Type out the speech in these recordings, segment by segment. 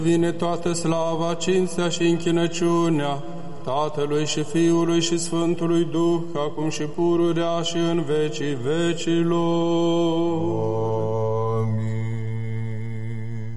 Vine toată slava, cinstea și închinăciunea Tatălui și Fiului și Sfântului Duh, acum și pururea și în vecii vecilor. Amin.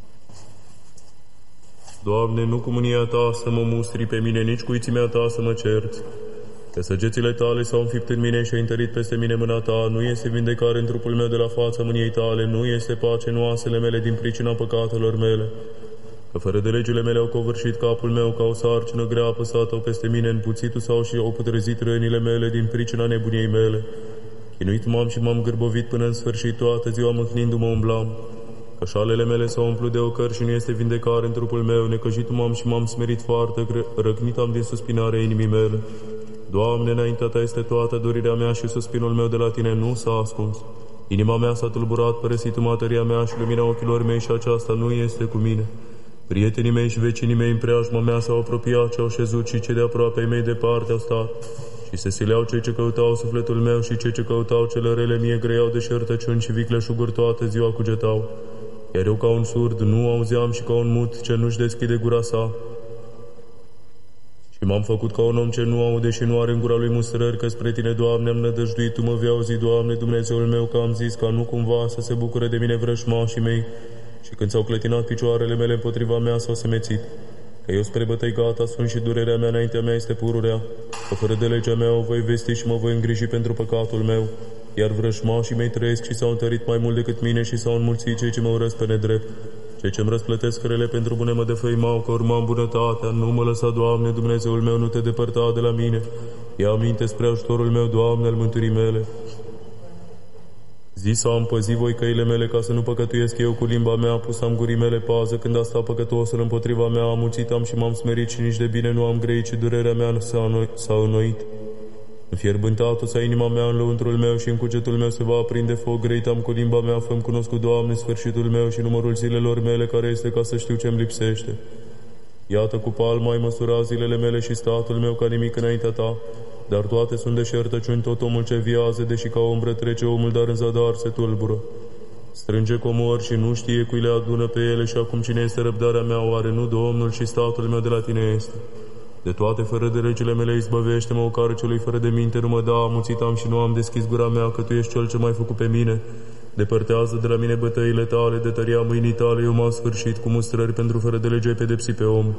Doamne, nu cu mânia Ta să mă mustri pe mine, nici cu ițimea Ta să mă cerți. Că săgețile Tale s-au înfipt în mine și ai întărit peste mine mâna Ta. Nu este vindecare în trupul meu de la fața mâniei Tale, nu este pace în oasele mele din pricina păcatelor mele. Că fără de legile mele au covârșit capul meu, ca o sarcină grea apăsată pe mine, împuțitul sau și au putrezit rănile mele din pricina nebuniei mele. Chinuit m-am și m-am gârbovit până în sfârșit, toată ziua mâhnindu-mă umblam. Că șalele mele s-au umplut de ocări și nu este vindecare în trupul meu, necăjit m-am și m-am smerit foarte, răcnit am din suspinarea inimii mele. Doamne, înaintea Ta este toată dorirea mea și suspinul meu de la Tine nu s-a ascuns. Inima mea s-a tulburat, părăsit materia mea și lumina ochilor mei și aceasta nu este cu mine. Prietenii mei și vecinii mei în preajma mea s-au apropiat și au șezut și cei de aproape mei departe au stat. Și se sileau cei ce căutau sufletul meu și cei ce căutau cele rele mie grăiau deșertăciuni și vicleșuguri toată ziua cugetau. Iar eu ca un surd nu auzeam și ca un mut ce nu-și deschide gura sa. Și m-am făcut ca un om ce nu aude și nu are în gura lui mustrări, că spre Tine, Doamne, am nădăjduit, Tu mă vei auzi, Doamne, Dumnezeul meu, că am zis ca nu cumva să se bucure de mine vrăjmașii mei. Și când s-au clătinat picioarele mele împotriva mea, s-au semețit. Că eu spre bătăi gata sunt și durerea mea înaintea mea este pururea. Că fără de legea mea o voi vesti și mă voi îngriji pentru păcatul meu. Iar vrăjmașii mei trăiesc și s-au întărit mai mult decât mine și s-au înmulțit cei ce mă urăsc pe nedrept. Cei ce-mi răsplătesc rele pentru bune mă defăimau, că urmam bunătatea. Nu mă lăsa, Doamne, Dumnezeul meu, nu Te depărta de la mine. Ia aminte spre ajutorul meu, Doamne, al mântuirii mele. Zi să am păzi voi căile mele ca să nu păcătuiesc eu cu limba mea, pus am gurii mele pază când a stat păcătosul împotriva mea, am muțit am și m-am smerit și nici de bine nu am grăit și durerea mea s-a înnoit. Înfierbântat-o să inima mea în lăuntrul meu și în cugetul meu se va aprinde foc, grăit am cu limba mea, fă-mi cunoscut, Doamne, sfârșitul meu și numărul zilelor mele care este ca să știu ce-mi lipsește. Iată cu palma ai măsura zilele mele și statul meu ca nimic înaintea Ta. Dar toate sunt deșertăciuni, tot omul ce viază, deși ca o umbră trece omul, dar în zadar se tulbură. Strânge comori și nu știe cui le adună pe ele și acum cine este răbdarea mea, oare nu Domnul și statul meu de la Tine este? De toate fără de legile mele izbăvește-mă, o care celui fără de minte nu mă da, amuțit am și nu am deschis gura mea, că Tu ești Cel ce m-ai făcut pe mine. Depărtează de la mine bătăile Tale, de tăria mâinii Tale, eu m-am sfârșit cu mustrări pentru fără de lege ai pedepsi pe om.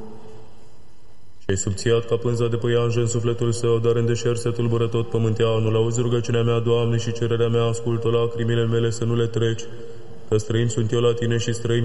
Și-ai subțiat ca pânza de păianjă în sufletul său, dar în deșert se tulbură tot pământeanul. Auzi rugăciunea mea, Doamne, și cererea mea, ascultă lacrimile mele să nu le treci. Că străin sunt eu la Tine și străin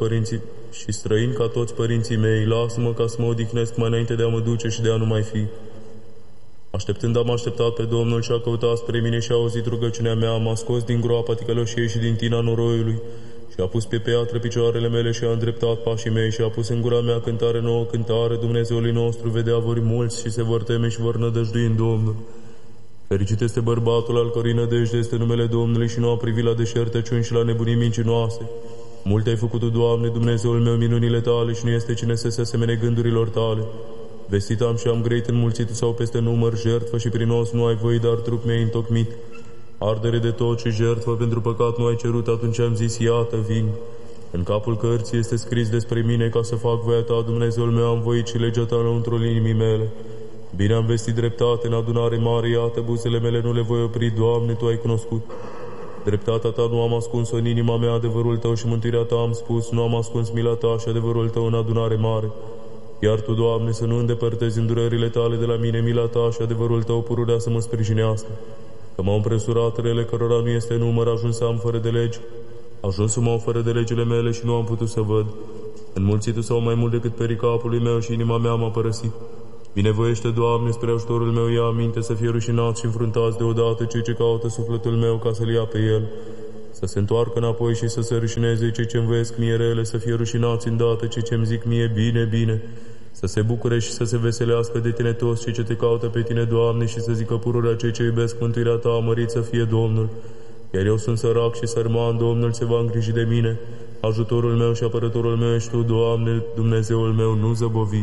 ca toți părinții mei. Lasă-mă ca să mă odihnesc mai înainte de a mă duce și de a nu mai fi. Așteptând am așteptat pe Domnul și a căutat spre mine și a auzit rugăciunea mea, m-a scos din groapa ticăloșiei și din tina noroiului și a pus pe piatră picioarele mele și a îndreptat pașii mei și a pus în gura mea cântare nouă, cântare Dumnezeului nostru, vedea vor mulți și se vor teme și vor nădăjdui în Domnul. Fericit este bărbatul al cărui nădejde este numele Domnului și nu a privit la deșertăciuni și la nebunii mincinoase. Multe ai făcut, Doamne, Dumnezeul meu, minunile Tale și nu este cine să se asemene gândurilor Tale. Vestit am și am grăit înmulțitul sau peste număr, jertfă și prin os nu ai voit, dar trup mi-ai întocmit. Ardere de tot și jertfă pentru păcat nu ai cerut, atunci am zis, iată, vin. În capul cărții este scris despre mine ca să fac voia Ta, Dumnezeul meu, am voit și legea Ta înăuntrul inimii mele. Bine am vestit dreptate în adunare mare, iată, buzele mele nu le voi opri, Doamne, Tu ai cunoscut. Dreptatea Ta nu am ascuns-o în inima mea, adevărul Tău și mântuirea Ta am spus, nu am ascuns mila Ta și adevărul Tău în adunare mare. Iar Tu, Doamne, să nu îndepărtezi îndurările Tale de la mine, mila Ta și adevărul Tău pururea să mă sprijinească. Că m-au împresurat rele cărora nu este număr, ajunsam fără de legi. Ajunsum-au fără de legile mele și nu am putut să văd. Înmulțitul sau mai mult decât pericapului meu și inima mea m-a părăsit. Binevoiește, Doamne, spre ajutorul meu, ia aminte să fie rușinați și înfruntați deodată cei ce caută sufletul meu ca să-l ia pe el. Să se întoarcă înapoi și să se rușineze cei ce-mi voiesc mie rele, să fie rușinați îndată cei ce-mi zic mie bine, bine. Să se bucure și să se veselească de Tine toți cei ce Te caută pe Tine, Doamne, și să zică pururea cei ce iubesc mântuirea Ta, mărit să fie Domnul. Iar eu sunt sărac și sărman, Domnul se va îngriji de mine. Ajutorul meu și apărătorul meu ești Tu, Doamne, Dumnezeul meu, nu zăbovi.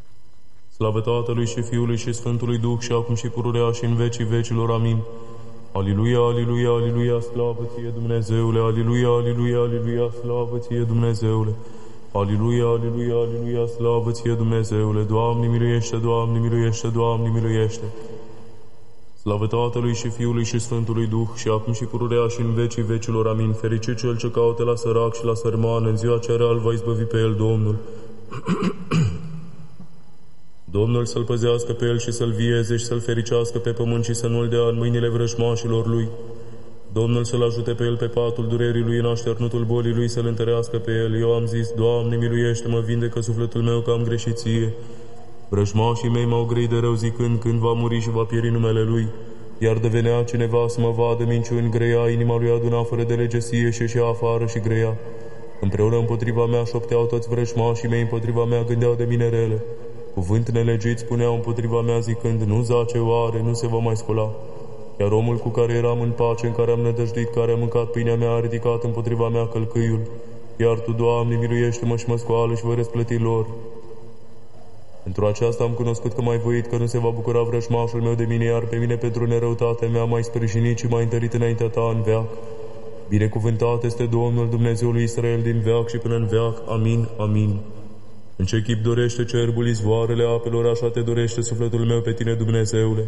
Slavă Tatălui și Fiului și Sfântului Duh și acum și pururea și în vecii vecilor. Amin. Aliluia, aliluia, aliluia, slavă ție, Dumnezeule, aliluia, aliluia, aliluia, slavă ție, Dumnezeule. Aliluia, aliluia, aliluia, slavă ție, Dumnezeule. Doamne, miluiește, Doamne, miluiește, Doamne, miluiește. Slavă Tatălui și Fiului și Sfântului Duh, și acum și pururea și în vecii vecilor. Amin. Fericit cel ce caută la sărac și la sărman, în ziua cea rea îl va izbăvi pe el Domnul. Domnul să-l păzească pe el și să-l vieze și să-l fericească pe pământ și să nu-l dea în mâinile vrăjmașilor lui. Domnul să-l ajute pe el pe patul durerii lui, în așternutul bolii lui să-l întărească pe el. Eu am zis, Doamne, miluiește-mă, vindecă sufletul meu că am greșit ție. Vrăjmașii mei m-au grăit de rău zicând, când va muri și va pieri numele lui. Iar devenea cineva să mă vadă minciuni, greia, inima lui aduna fără de legesie și ieșea afară și greia. Împreună împotriva mea șopteau toți vrăjmașii mei, împotriva mea gândeau de mine rele. Cuvânt nelegit spuneau împotriva mea zicând, nu zace oare, nu se va mai scola. Iar omul cu care eram în pace, în care am nădăjduit, care a mâncat pâinea mea, a ridicat împotriva mea călcâiul. Iar Tu, Doamne, miluiește-mă și mă scoală și voi răsplăti lor. Pentru aceasta am cunoscut că m-ai voit, că nu se va bucura vrăjmașul meu de mine, iar pe mine pentru nerăutatea mea m-ai sprijinit și m-ai întărit înaintea Ta în veac. Binecuvântat este Domnul Dumnezeul lui Israel din veac și până în veac. Amin, amin. În ce chip dorește cerbul izvoarele apelor, așa Te dorește sufletul meu pe Tine, Dumnezeule.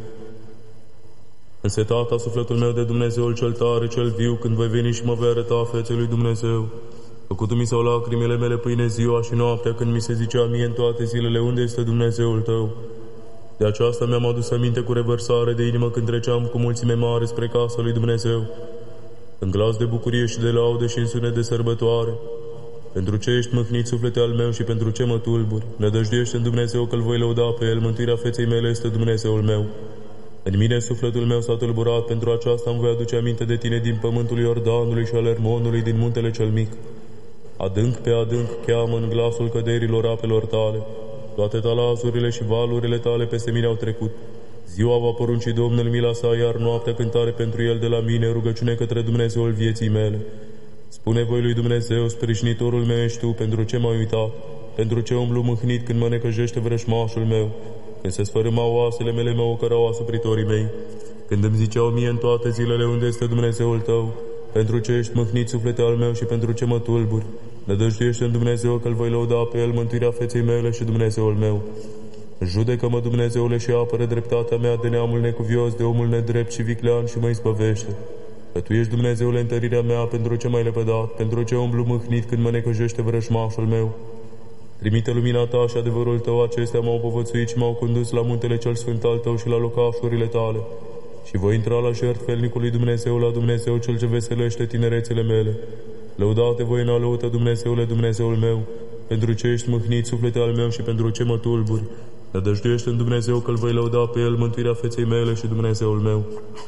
Însetata sufletul meu de Dumnezeul cel tare, cel viu, când voi veni și mă vei arăta feței lui Dumnezeu. Făcut-mi s-au lacrimile mele pâine ziua și noaptea, când mi se zicea mie în toate zilele, unde este Dumnezeul Tău? De aceasta mi-am adus aminte cu revărsare de inimă când treceam cu mulțime mare spre casa lui Dumnezeu, în glas de bucurie și de laude și în sunet de sărbătoare. Pentru ce ești mâhnit, suflete al meu, și pentru ce mă tulburi? Nădăjduiește în Dumnezeu că-L voi lăuda pe El, mântuirea feței mele este Dumnezeul meu. În mine sufletul meu s-a tulburat, pentru aceasta îmi voi aduce aminte de Tine din pământul Iordanului și al Ermonului, din muntele cel mic. Adânc pe adânc cheamă în glasul căderilor apelor Tale. Toate talazurile și valurile Tale peste mine au trecut. Ziua va porunci Domnul mila sa, iar noaptea cântare pentru El de la mine, rugăciune către Dumnezeul vieții mele. Spune voi lui Dumnezeu, sprijinitorul meu ești Tu, pentru ce m-ai uitat? Pentru ce umblu mâhnit când mă necăjește vrăjmașul meu? Când se sfărâmau oasele mele, mă ocărau asupritorii mei. Când îmi ziceau mie în toate zilele, unde este Dumnezeul Tău? Pentru ce ești mâhnit, suflete al meu, și pentru ce mă tulburi? Nădăjduiește în Dumnezeu că-L voi lăuda pe El, mântuirea feței mele și Dumnezeul meu. Judecă-mă, Dumnezeule, și apără dreptatea mea de neamul necuvios, de omul nedrept și viclean, și mă izbăvește. Că Tu ești, Dumnezeule, întărirea mea, pentru ce m-ai lepădat? Pentru ce umblu mâhnit când mă necăjește vrăjmașul meu? Trimite lumina Ta și adevărul Tău, acestea m-au povățuit și m-au condus la muntele cel sfânt al Tău și la locașurile Tale. Și voi intra la jertfelnicul lui Dumnezeu, la Dumnezeu cel ce veselește tinerețele mele. Lăudate voi înalăută, Dumnezeule, Dumnezeul meu, pentru ce ești mâhnit, suflete al meu, și pentru ce mă tulburi. Nădăjduiește în Dumnezeu că-L voi lăuda pe El, mântuirea feței mele și Dumnezeul meu.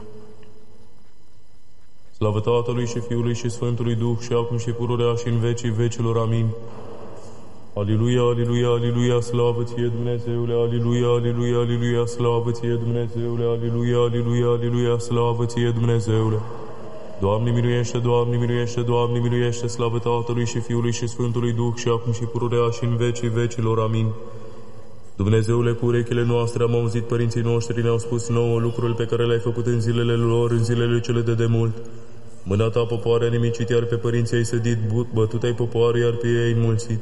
Slavă Tatălui și Fiului și Sfântului Duh, și acum și pururea și în vecii vecilor. Amin. Aliluia, aliluia, aliluia, slavă Ție, Dumnezeule, aliluia, aliluia, aliluia, slavă Ție, Dumnezeule, aliluia, aliluia, aliluia, slavă Ție, Dumnezeule. Doamne miluiește, Doamne miluiește, Doamne miluiește, slavă Tatălui și Fiului și Sfântului Duh, și acum și pururea și în vecii vecilor. Amin. Dumnezeule, cu urechile noastre am auzit, părinții noștri ne-au spus nouă lucruri pe care le-ai făcut în zilele lor, în zilele cele de demult. Mâna Ta popoare a nimicit, iar pe părinții ai sădit, bătut ai popoare, iar pe ei ai înmulțit.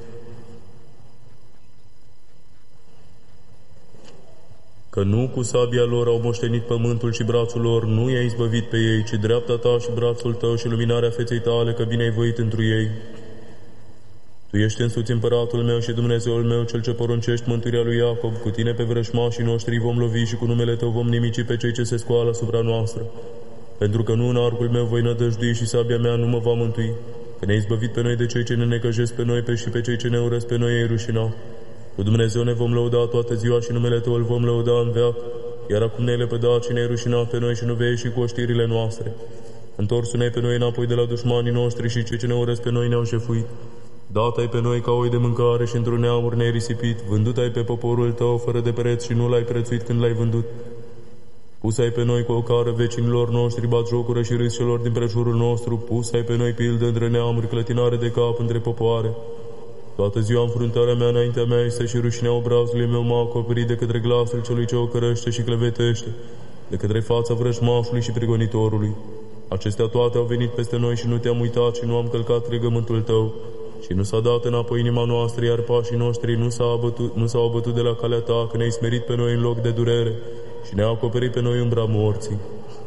Că nu cu sabia lor au moștenit pământul și brațul lor nu i-ai izbăvit pe ei, ci dreapta Ta și brațul Tău și luminarea feței Tale, că bine ai voit întru ei. Tu ești însuți împăratul meu și Dumnezeul meu, cel ce poruncești mântuirea lui Iacob. Cu Tine pe vrăjmașii noștri vom lovi și cu numele Tău vom nimici pe cei ce se scoală asupra noastră. Pentru că nu în arcul meu voi nădăjdui și sabia mea nu mă va mântui. Că ne-ai izbăvit pe noi de cei ce ne necăjesc pe noi, și pe cei ce ne urăsc pe noi ai rușinat. Cu Dumnezeu ne vom lăuda toată ziua și numele Tău îl vom lăuda în veac, iar acum ne-ai lepădat și ne-ai rușinat pe noi și nu vei ieși cu oștirile noastre. Întorsu-ne pe noi înapoi de la dușmanii noștri și cei ce ne urăsc pe noi ne-au jefuit. Dat-ai pe noi ca oi de mâncare și într-un neamuri ne-ai risipit. Vândut-ai pe poporul Tău fără de preț și nu l-ai prețuit când l-ai vândut. Pus-ai pe noi cu o cară vecinilor noștri, batjocură și râs celor din prejurul nostru. Pus-ai pe noi pildă între neamuri, clătinare de cap între popoare. Toată ziua înfruntarea mea înaintea mea este și rușinea obrazului meu m-a acoperit de către glasul celui ce o cărăște și clevetește. de către fața vrăjmașului și prigonitorului. Acestea toate au venit peste noi și nu te-am uitat și nu am călcat legământul tău. Și nu s-a dat înapoi inima noastră, iar pașii noștri nu s-au abătut de la calea ta, că ne-ai smerit pe noi în loc de durere și ne-a acoperit pe noi umbra morții.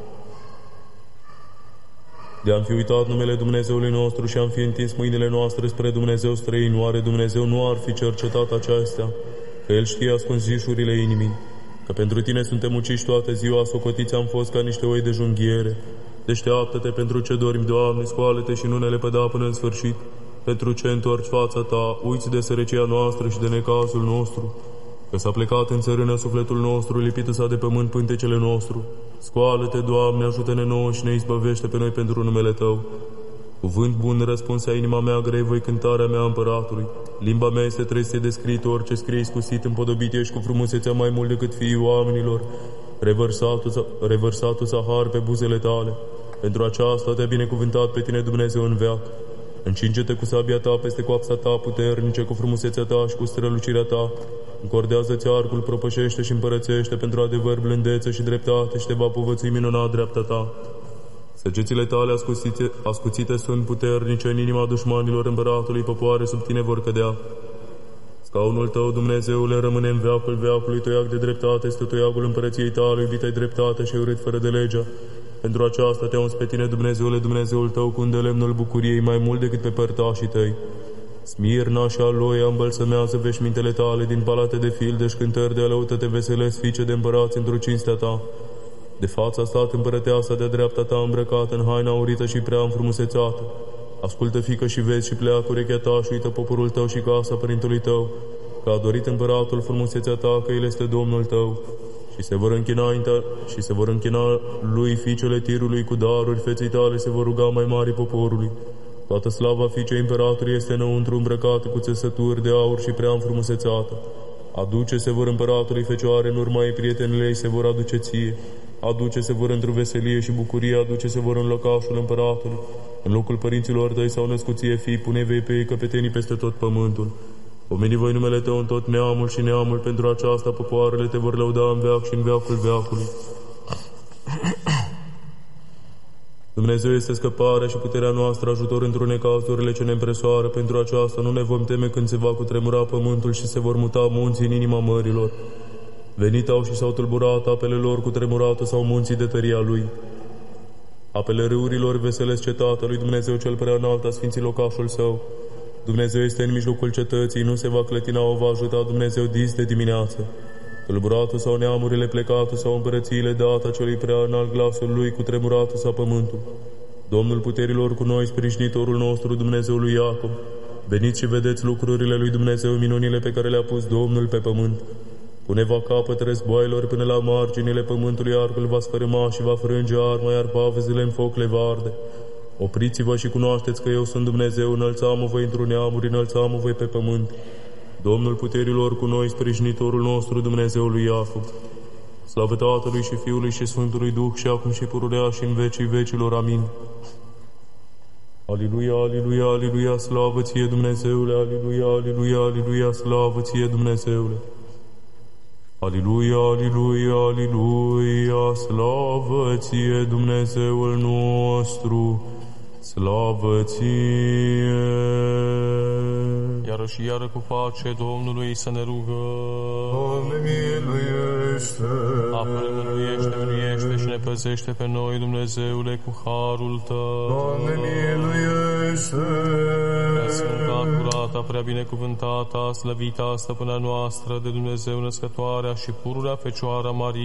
De-am fi uitat numele Dumnezeului nostru și am fi întins mâinile noastre spre Dumnezeu străin, oare Dumnezeu nu ar fi cercetat acestea? Că El știe ascunzișurile inimii, că pentru tine suntem uciși toată ziua, socotiți am fost ca niște oi de junghiere. Deșteaptă-te pentru ce dormi, Doamne, scoală-te și nu ne lepăda până în sfârșit. Pentru ce întorci fața ta, uiți de sărăcia noastră și de necazul nostru, că s-a plecat în țărână sufletul nostru, lipită s-a de pământ pântecele nostru. Scoală-te, Doamne, ajută-ne nouă și ne izbăvește pe noi pentru numele Tău. Cuvânt bun răspunsea inima mea, grei voi cântarea mea împăratului. Limba mea este trestie de scrit, orice scrie iscusit, împodobit ești cu frumusețea mai mult decât fiii oamenilor. Revărsatul sahar pe buzele tale. Pentru aceasta te-a binecuvântat pe tine Dumnezeu în veac. Încinge-te cu sabia ta peste coapsa ta puternice, cu frumusețea ta și cu strălucirea ta. Încordează-ți arcul, propășește și împărățește pentru adevăr, blândețe și dreptate și te va povățui minunat dreapta ta. Săgețile tale ascuțite sunt puternice în inima dușmanilor împăratului, popoare sub tine vor cădea. Scaunul tău, Dumnezeule, rămâne în veacul veacului, toiac de dreptate este toiacul împărăției tale, iubită-i dreptate și urât fără de legea. Pentru aceasta te-a uns pe tine, Dumnezeule, Dumnezeul tău, cu îndelemnul bucuriei mai mult decât pe părtașii tăi. Smirna și Aloia îmbălsămează veșmintele tale, din palate de fildeș, cântări de alăută te veselesc, fiice de împărați într-o cinstea ta. De fața stat împărăteasa, de dreapta ta îmbrăcată în haina aurită și prea înfrumusețată. Ascultă, fică, și vezi și pleacă urechea ta și uită poporul tău și casa părintelui tău, că a dorit împăratul frumusețea ta, că El este Domnul tău. Și se vor închina lui fiicele Tirului cu daruri, feței tale se vor ruga mai mari poporului. Toată slava fiicei împăratului este înăuntru îmbrăcată cu țesături de aur și prea înfrumusețată. Aduce-se vor împăratului fecioare, în urma ei prietenile ei se vor aduce ție. Aduce-se vor într-o veselie și bucurie, aduce-se vor în locașul împăratului. În locul părinților tăi s-au născut ție fii, pune vei pe ei căpetenii peste tot pământul. Pomeni voi numele tău în tot neamul și neamul, pentru aceasta popoarele te vor lăuda în veac și în veacul veacului. Dumnezeu este scăparea și puterea noastră, ajutor într-o necazurile ce ne împresoară. Pentru aceasta nu ne vom teme când se va cutremura pământul și se vor muta munții în inima mărilor. Venit au și s-au tulburat apele lor, cutremurată sau munții de tăria lui. Apele râurilor veselesc cetatea lui Dumnezeu cel prea înalt, a sfinții locașul său. Dumnezeu este în mijlocul cetății, nu se va clătina, o va ajuta Dumnezeu dis de dimineață. Tulburatul sau neamurile, plecatul sau împărățiile, data celui prea înalt glasul lui, cutremuratul sau pământul. Domnul puterilor cu noi, sprijinitorul nostru, Dumnezeul lui Iacob. Veniți și vedeți lucrurile lui Dumnezeu, minunile pe care le-a pus Domnul pe pământ. Pune va capăt războaielor până la marginile pământului, arcul va sfărâma și va frânge arma, iar pavezile în foc le va arde. Opriți-vă și cunoașteți că eu sunt Dumnezeu, înălțam-o voi într-un neamuri, înălțam-o voi pe pământ. Domnul puterilor cu noi, sprijinitorul nostru, Dumnezeul lui Iacob. Slavă Tatălui și Fiului și Sfântului Duh, și acum și pururea și în vecii vecilor. Amin. Aliluia, aliluia, aliluia, slavă ție, Dumnezeule, aliluia, aliluia, aliluia, slavă ție, Dumnezeule. Aliluia, aliluia, aliluia, slavă ție, Dumnezeul nostru, slavă ție. Iară și iară cu pace Domnului să ne rugă. Doamne, miluiește! Apără, miluiește, miluiește și ne păzește pe noi, Dumnezeule, cu harul Tău. Doamne, miluiește! Prea sfânta, curata, prea binecuvântata, slăvita, stăpâna noastră, de Dumnezeu născătoarea și pururea Fecioara Maria,